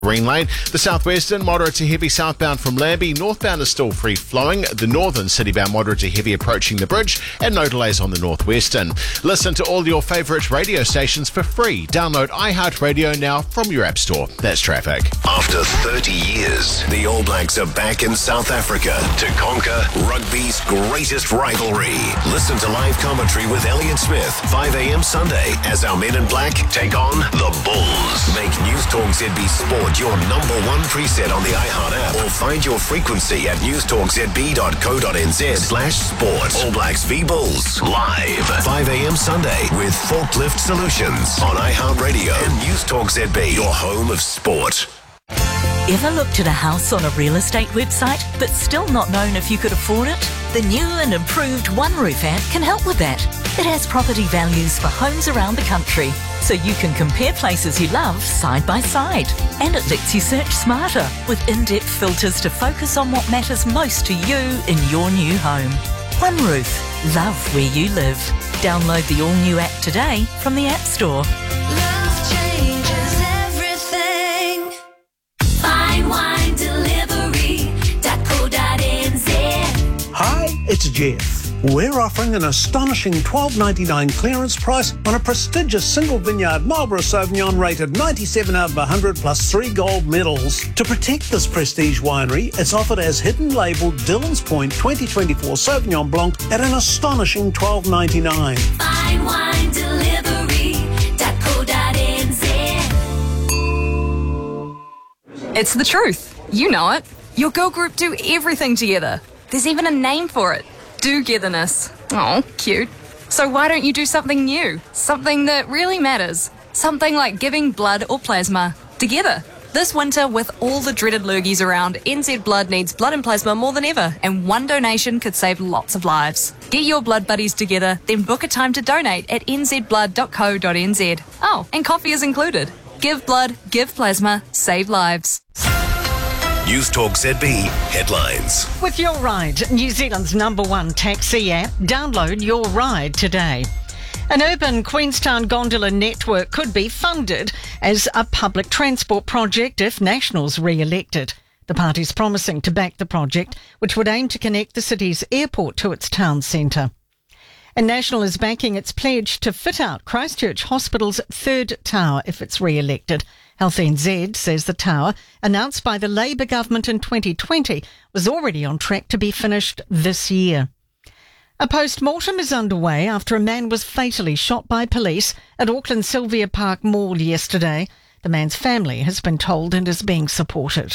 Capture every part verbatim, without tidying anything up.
Green Lane. The southwestern, moderate to heavy southbound from Lambie. Northbound is still free flowing. The northern, citybound, moderate to heavy approaching the bridge, and no delays on the northwestern. Listen to all your favourite radio stations for free. Download iHeartRadio now from your app store. That's traffic. After thirty years, the All Blacks are back in South Africa to conquer rugby's greatest rivalry. Listen to live commentary with Elliot Smith, five a.m. Sunday, as our men in black take on the Bulls. Make News Talk Z B Sport your number one preset on the iHeart app, or find your frequency at newstalkzb.co.nz slash sport. All Blacks v Bulls, live, five a.m. Sunday with Forklift Solutions on iHeartRadio and News Talk Z B, your home of sport. Ever looked at a house on a real estate website but still not known if you could afford it? The new and improved One Roof app can help with that. It has property values for homes around the country, so you can compare places you love side by side. And it lets you search smarter with in-depth filters to focus on what matters most to you in your new home. One Roof. Love where you live. Download the all-new app today from the App Store. Love changes everything. Fine Wine Delivery dot co dot n z. Hi, it's Jeff. We're offering an astonishing twelve dollars ninety-nine clearance price on a prestigious single vineyard Marlborough Sauvignon rated ninety-seven out of one hundred plus three gold medals. To protect this prestige winery, it's offered as hidden label Dillon's Point twenty twenty-four Sauvignon Blanc at an astonishing twelve dollars ninety-nine. Fine Wine Delivery dot co dot n z. It's the truth. You know it. Your girl group do everything together. There's even a name for it. Do-getherness. Oh, cute. So why don't you do something new? Something that really matters. Something like giving blood or plasma together. This winter, with all the dreaded lurgies around, N Z Blood needs blood and plasma more than ever, and one donation could save lots of lives. Get your blood buddies together, then book a time to donate at n z blood dot co dot n z. Oh, and coffee is included. Give blood, give plasma, save lives. News Talk Z B headlines. With Your Ride, New Zealand's number one taxi app, download Your Ride today. An urban Queenstown gondola network could be funded as a public transport project if National's re-elected. The party's promising to back the project, which would aim to connect the city's airport to its town centre. And National is backing its pledge to fit out Christchurch Hospital's third tower if it's re-elected. Health N Z says the tower, announced by the Labour government in twenty twenty, was already on track to be finished this year. A post-mortem is underway after a man was fatally shot by police at Auckland Sylvia Park Mall yesterday. The man's family has been told and is being supported.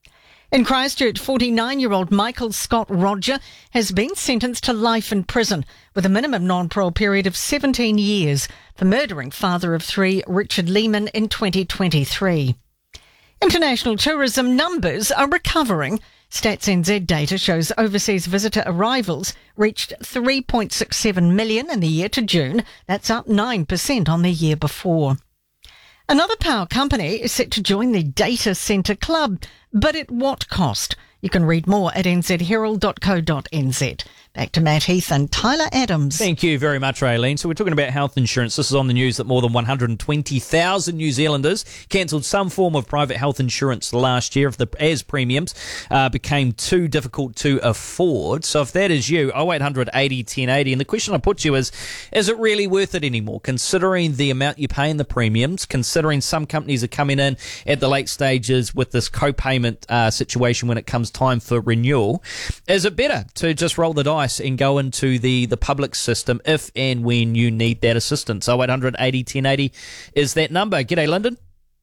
In Christchurch, forty-nine-year-old Michael Scott Roger has been sentenced to life in prison with a minimum non-parole period of seventeen years for murdering father of three Richard Lehman in twenty twenty-three. International tourism numbers are recovering. Stats N Z data shows overseas visitor arrivals reached three point six seven million in the year to June. That's up nine percent on the year before. Another power company is set to join the data centre club, but at what cost? You can read more at n z herald dot co dot n z. Back to Matt Heath and Tyler Adams. Thank you very much, Raylene. So we're talking about health insurance. This is on the news that more than one hundred twenty thousand New Zealanders cancelled some form of private health insurance last year if the, as premiums uh, became too difficult to afford. So if that is you, oh eight hundred eighty ten eighty. And the question I put to you is, is it really worth it anymore? Considering the amount you pay in the premiums, considering some companies are coming in at the late stages with this co-payment uh, situation when it comes time for renewal, is it better to just roll the dice and go into the, the public system if and when you need that assistance? oh eight hundred eighty ten eighty is that number. G'day, Lyndon.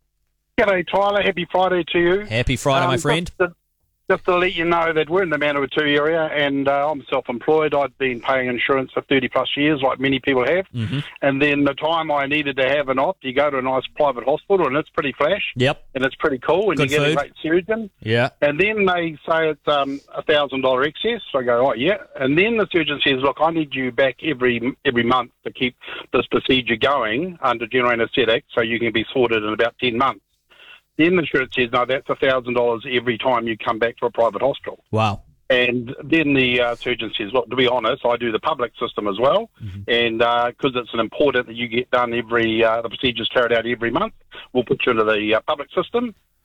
G'day, Tyler. Happy Friday to you. Happy Friday, um, my friend. Just to, just to let you know that we're in the Manawatu area, and uh, I'm self-employed. I've been paying insurance for thirty plus years, like many people have. Mm-hmm. And then the time I needed to have an op, you go to a nice private hospital, and it's pretty flash. Yep. And it's pretty cool, and Good you get food. a great surgeon. Yeah. And then they say it's um, a thousand dollar excess. So I go, oh yeah. And then the surgeon says, look, I need you back every every month to keep this procedure going under general anaesthetic, so you can be sorted in about ten months. Then the insurance says, no, that's a thousand dollars every time you come back to a private hospital. Wow. And then the uh, surgeon says, look, to be honest, I do the public system as well. Mm-hmm. And because uh, it's an important that you get done every, uh, the procedures carried out every month, we'll put you into the uh, public system.